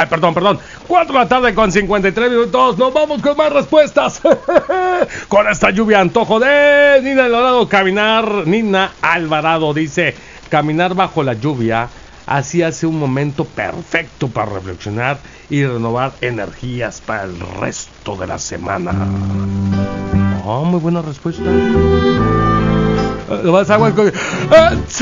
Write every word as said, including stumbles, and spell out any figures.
Ay, perdón, perdón. cuatro de la tarde con cincuenta y tres minutos. Nos vamos con más respuestas. Con esta lluvia, antojo de Nina Alvarado. Caminar, Nina Alvarado dice, caminar bajo la lluvia. Así hace un momento perfecto para reflexionar y renovar energías para el resto de la semana. Oh, muy buena respuesta. Lo vas a agua con... ¡Ah, sí!